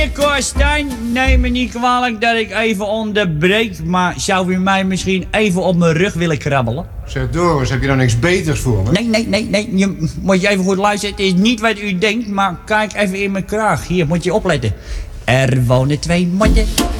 Meneer Stijn, neem me niet kwalijk dat ik even onderbreek, maar zou u mij misschien even op mijn rug willen krabbelen? Zeg Doris, heb je dan niks beters voor me? Nee, moet je even goed luisteren. Het is niet wat u denkt, maar kijk even in mijn kraag. Hier, moet je opletten. Er wonen 2 motten